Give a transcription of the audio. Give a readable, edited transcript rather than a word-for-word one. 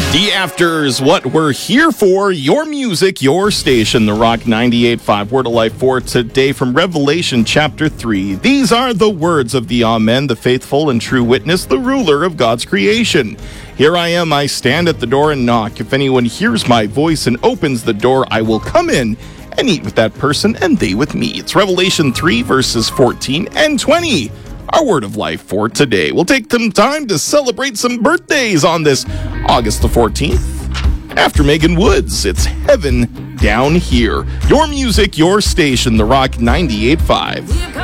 The After is what we're here for. Your music, your station, The Rock 98.5. Word of Life for today from Revelation chapter 3. These are the words of the Amen, the faithful and true witness, the ruler of God's creation. Here I am, I stand at the door and knock. If anyone hears my voice and opens the door, I will come in and eat with that person and they with me. It's Revelation 3 verses 14 and 20. Our word of life for today. We'll take some time to celebrate some birthdays on this August the 14th. After Megan Woods, it's Heaven Down Here. Your music, your station, The Rock 98.5.